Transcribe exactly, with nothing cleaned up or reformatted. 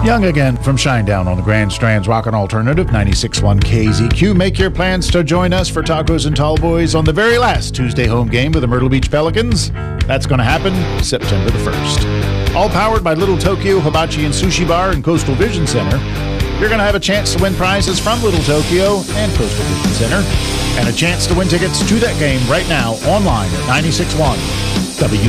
Young again from Shinedown on the Grand Strand's Rockin' Alternative, ninety-six point one K Z Q. Make your plans to join us for tacos and tall boys on the very last Tuesday home game with the Myrtle Beach Pelicans. That's going to happen September the first. All powered by Little Tokyo Hibachi and Sushi Bar and Coastal Vision Center. You're going to have a chance to win prizes from Little Tokyo and Coastal Vision Center, and a chance to win tickets to that game right now online at ninety-six point one W.